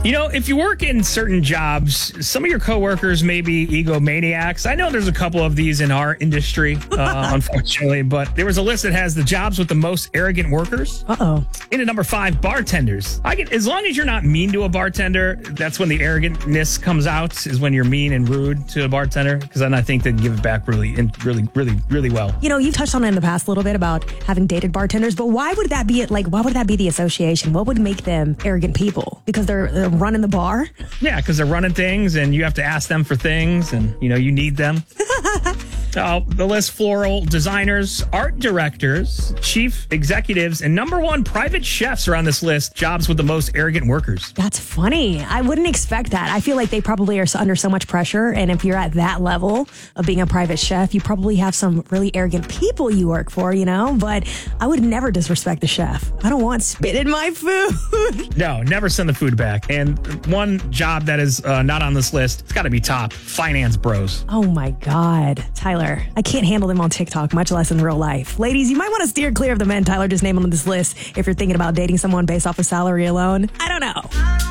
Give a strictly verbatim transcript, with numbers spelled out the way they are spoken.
You know, if you work in certain jobs, some of your coworkers may be egomaniacs. I know there's a couple of these in our industry, uh, unfortunately, but there was a list that has the jobs with the most arrogant workers. Uh-oh. In at number five, bartenders. I get, as long as you're not mean to a bartender, that's when the arrogantness comes out, is when you're mean and rude to a bartender, because then I think they'd give it back really, really, really, really well. You know, you've touched on it in the past a little bit about having dated bartenders, but why would that be it? Like, why would that be the association? What would make them arrogant people? Because they're, they're running the bar? Yeah, because they're running things and you have to ask them for things and, you know, you need them. Uh, the list: floral designers, art directors, chief executives, and number one, private chefs are on this list. Jobs with the most arrogant workers. That's funny. I wouldn't expect that. I feel like they probably are under so much pressure. And if you're at that level of being a private chef, you probably have some really arrogant people you work for, you know? But I would never disrespect the chef. I don't want spit in my food. No, never send the food back. And one job that is uh, not on this list, it's got to be top: finance bros. Oh my God. Tyler, I can't handle them on TikTok, much less in real life. Ladies, you might want to steer clear of the men Tyler just named on this list if you're thinking about dating someone based off of salary alone. I don't know.